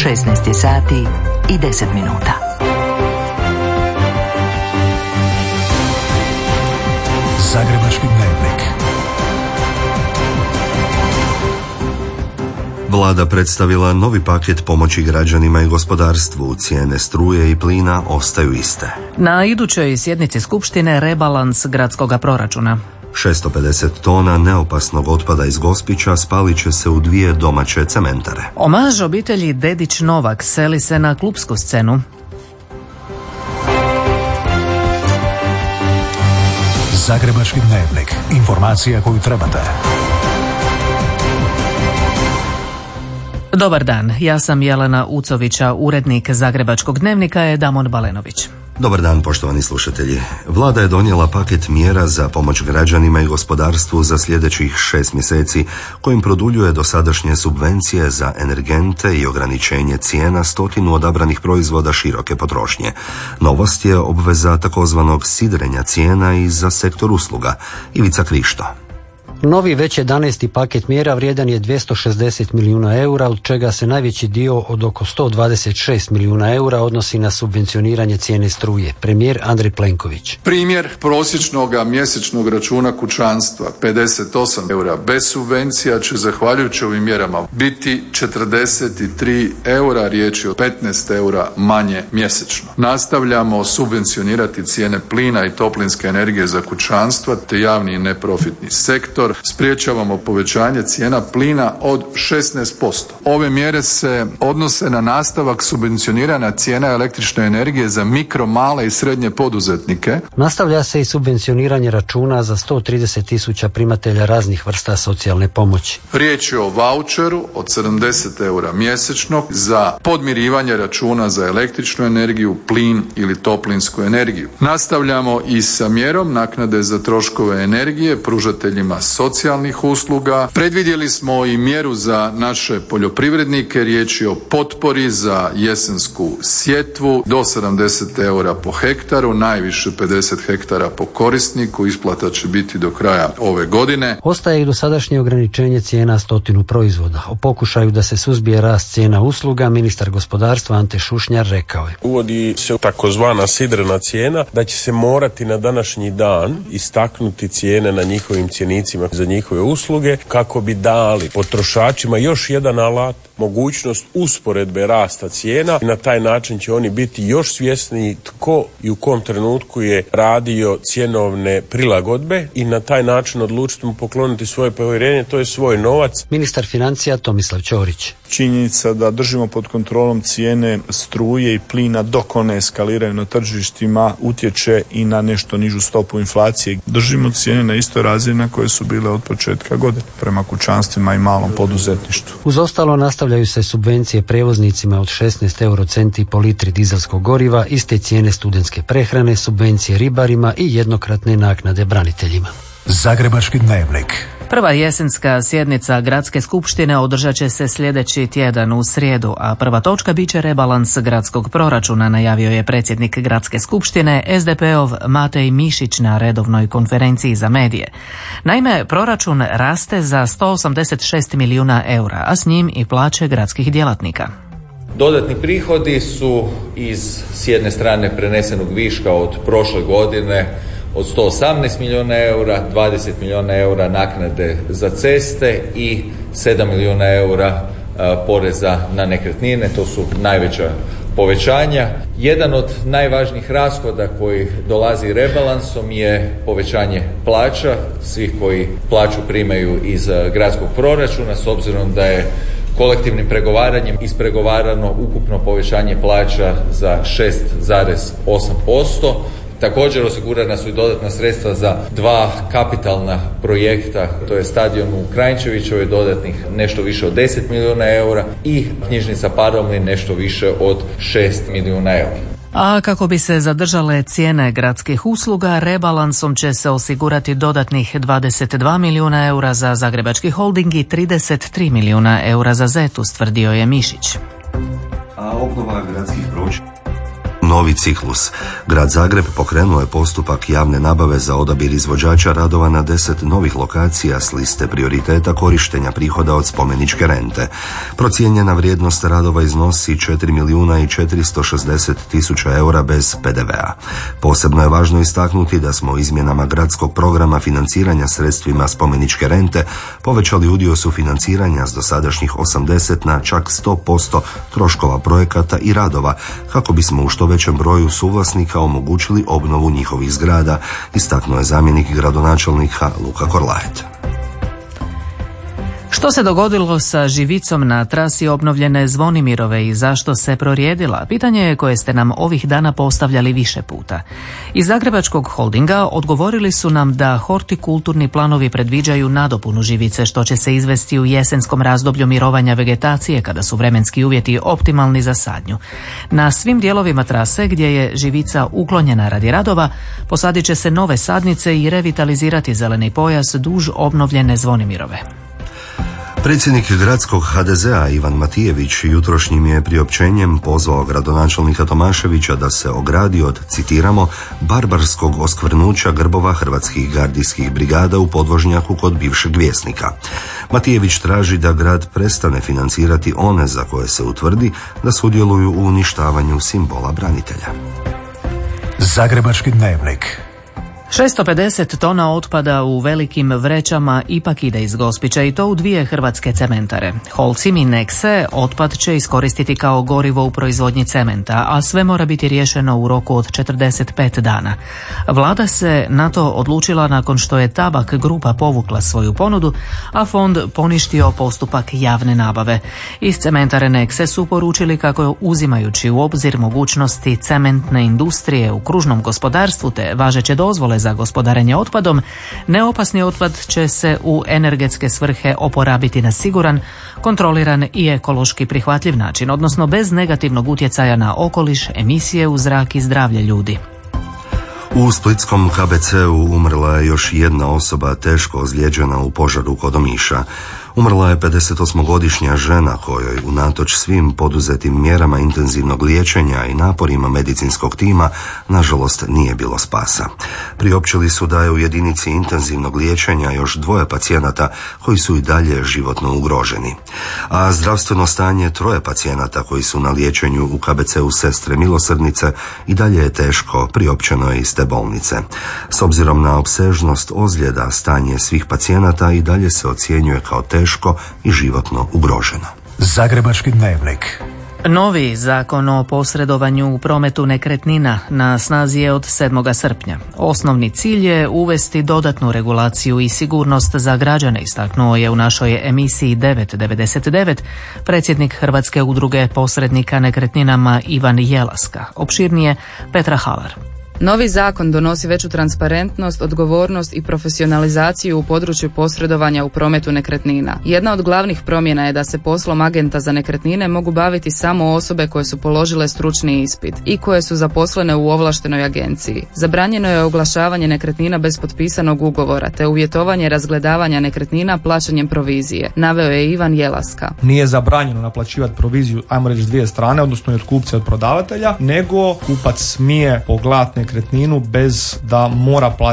16 sati i 10 minuta. Zagrebački dnevnik. Vlada predstavila novi paket pomoći građanima i gospodarstvu. Cijene struje i plina ostaju iste. Na idućoj sjednici Skupštine rebalans gradskog proračuna. 650 tona neopasnog otpada iz Gospića spalit će se u 2 domaće cementare. Omaž obitelji Dedić-Novak seli se na klupsku scenu. Zagrebački dnevnik. Informacija koju trebate. Dobar dan, ja sam Jelena Ucovića, urednik Zagrebačkog dnevnika je Damon Balenović. Dobar dan, poštovani slušatelji. Vlada je donijela paket mjera za pomoć građanima i gospodarstvu za sljedećih 6 mjeseci, kojim produljuje dosadašnje subvencije za energente i ograničenje cijena 100 odabranih proizvoda široke potrošnje. Novost je obveza takozvanog sidrenja cijena i za sektor usluga. Ivica Krišto. Novi već 11. paket mjera vrijedan je 260 milijuna eura, od čega se najveći dio od oko 126 milijuna eura odnosi na subvencioniranje cijene struje. Premijer Andrej Plenković. Primjer prosječnog mjesečnog računa kućanstva 58 eura bez subvencija će zahvaljujući ovim mjerama biti 43 eura, riječ je o 15 eura manje mjesečno. Nastavljamo subvencionirati cijene plina i toplinske energije za kućanstva te javni i neprofitni sektor. Spriječavamo povećanje cijena plina od 16%. Ove mjere se odnose na nastavak subvencioniranja cijena električne energije za mikro, male i srednje poduzetnike. Nastavlja se i subvencioniranje računa za 130.000 primatelja raznih vrsta socijalne pomoći. Riječ je o vaučeru od 70 eura mjesečno za podmirivanje računa za električnu energiju, plin ili toplinsku energiju. Nastavljamo i sa mjerom naknade za troškove energije pružateljima socijalnih usluga. Predvidjeli smo i mjeru za naše poljoprivrednike, riječ je o potpori za jesensku sjetvu do 70 eura po hektaru, najviše 50 hektara po korisniku, isplata će biti do kraja ove godine. Ostaje i dosadašnje ograničenje cijena 100 proizvoda. O pokušaju da se suzbije rast cijena usluga, ministar gospodarstva Ante Šušnjar rekao je. Uvodi se takozvana sidrena cijena, da će se morati na današnji dan istaknuti cijene na njihovim cjenicima za njihove usluge kako bi dali potrošačima još jedan alat, mogućnost usporedbe rasta cijena i na taj način će oni biti još svjesniji tko i u kom trenutku je radio cjenovne prilagodbe i na taj način odlučiti mu pokloniti svoje povjerenje, to je svoj novac. Ministar financija Tomislav Ćorić. Činjenica da držimo pod kontrolom cijene struje i plina dok one eskaliraju na tržištima utječe i na nešto nižu stopu inflacije. Držimo cijene na istoj razini na koje su bile od početka godine prema kućanstvima i malom poduzetništvu. Uz ostalo nastavljaju se subvencije prevoznicima od 16 eurocenti po litri dizelskog goriva, iste cijene studentske prehrane, subvencije ribarima i jednokratne naknade braniteljima. Zagrebački dnevnik. Prva jesenska sjednica Gradske skupštine održat će se sljedeći tjedan u srijedu, a prva točka bit će rebalans gradskog proračuna, najavio je predsjednik Gradske skupštine SDP-ov Matej Mišić na redovnoj konferenciji za medije. Naime, proračun raste za 186 milijuna eura, a s njim i plaće gradskih djelatnika. Dodatni prihodi su s jedne strane prenesenog viška od prošle godine od 118 milijuna eura, 20 milijuna eura naknade za ceste i 7 milijuna eura poreza na nekretnine, to su najveća povećanja. Jedan od najvažnijih rashoda koji dolazi rebalansom je povećanje plaća svih koji plaću primaju iz gradskog proračuna, s obzirom da je kolektivnim pregovaranjem ispregovarano ukupno povećanje plaća za 6,8%. Također osigurana su i dodatna sredstva za 2 kapitalna projekta, to je stadion u Kranjčevićevoj, dodatnih nešto više od 10 milijuna eura i knjižnica Paromlin nešto više od 6 milijuna eura. A kako bi se zadržale cijene gradskih usluga, rebalansom će se osigurati dodatnih 22 milijuna eura za Zagrebački holding i 33 milijuna eura za Zetus, tvrdio je Mišić. A obnova gradskih pročelja Novi ciklus. Grad Zagreb pokrenuo je postupak javne nabave za odabir izvođača radova na 10 novih lokacija s liste prioriteta korištenja prihoda od spomeničke rente. Procijenjena vrijednost radova iznosi 4.460.000 eura bez PDV-a. Posebno je važno istaknuti da smo izmjenama gradskog programa financiranja sredstvima spomeničke rente povećali udio sufinanciranja s dosadašnjih 80 na čak 100% troškova projekata i radova, kako bismo u što većem broju suvlasnika omogućili obnovu njihovih zgrada, istaknuo je zamjenik gradonačelnika Luka Korlaet. Što se dogodilo sa živicom na trasi obnovljene Zvonimirove i zašto se prorijedila? Pitanje je koje ste nam ovih dana postavljali više puta. Iz Zagrebačkog holdinga odgovorili su nam da hortikulturni planovi predviđaju nadopunu živice, što će se izvesti u jesenskom razdoblju mirovanja vegetacije kada su vremenski uvjeti optimalni za sadnju. Na svim dijelovima trase gdje je živica uklonjena radi radova posadit će se nove sadnice i revitalizirati zeleni pojas duž obnovljene Zvonimirove. Predsjednik gradskog HDZ-a Ivan Matijević jutrošnjim je priopćenjem pozvao gradonačelnika Tomaševića da se ogradi od, citiramo, barbarskog oskvrnuća grbova hrvatskih gardijskih brigada u podvožnjaku kod bivšeg Vjesnika. Matijević traži da grad prestane financirati one za koje se utvrdi da sudjeluju u uništavanju simbola branitelja. Zagrebački dnevnik. 650 tona otpada u velikim vrećama ipak ide iz Gospića i to u 2 hrvatske cementare. Holcim i Nexe otpad će iskoristiti kao gorivo u proizvodnji cementa, a sve mora biti riješeno u roku od 45 dana. Vlada se na to odlučila nakon što je Tabak grupa povukla svoju ponudu, a fond poništio postupak javne nabave. Iz cementare Nexe su poručili kako uzimajući u obzir mogućnosti cementne industrije u kružnom gospodarstvu te važeće dozvole za gospodarenje otpadom, neopasni otpad će se u energetske svrhe oporabiti na siguran, kontroliran i ekološki prihvatljiv način, odnosno bez negativnog utjecaja na okoliš, emisije u zrak i zdravlje ljudi. U splitskom KBC-u umrla je još jedna osoba teško ozlijeđena u požaru kod Omiša. Umrla je 58-godišnja žena kojoj unatoč svim poduzetim mjerama intenzivnog liječenja i naporima medicinskog tima nažalost nije bilo spasa. Priopćili su da je u jedinici intenzivnog liječenja još 2 pacijenata koji su i dalje životno ugroženi. A zdravstveno stanje 3 pacijenata koji su na liječenju u KBC-u Sestre Milosrdnice i dalje je teško, priopćeno je iz te bolnice. S obzirom na opsežnost ozljeda, stanje svih pacijenata i dalje se ocjenjuje kao teško i životno ugroženo. Zagrebački dnevnik. Novi zakon o posredovanju u prometu nekretnina na snazi je od 7. srpnja. Osnovni cilj je uvesti dodatnu regulaciju i sigurnost za građane, istaknuo je u našoj emisiji 999 predsjednik Hrvatske udruge posrednika nekretninama Ivan Jelaska. Opširnije Petra Halar. Novi zakon donosi veću transparentnost, odgovornost i profesionalizaciju u području posredovanja u prometu nekretnina. Jedna od glavnih promjena je da se poslom agenta za nekretnine mogu baviti samo osobe koje su položile stručni ispit i koje su zaposlene u ovlaštenoj agenciji. Zabranjeno je oglašavanje nekretnina bez potpisanog ugovora te uvjetovanje razgledavanja nekretnina plaćanjem provizije, naveo je Ivan Jelaska. Nije zabranjeno naplaćivati proviziju, ajmo reći, s 2 strane, odnosno i od kupca i od prodavatelja, nego kupac smije pogledati nekretninu bez da mora plaćati